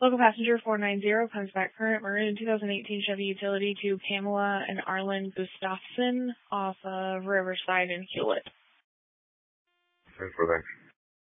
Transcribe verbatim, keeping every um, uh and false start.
Local passenger four nine zero comes back current maroon two thousand eighteen Chevy Utility to Pamela and Arlen Gustafson off of Riverside in Hewlett. ten four, thanks.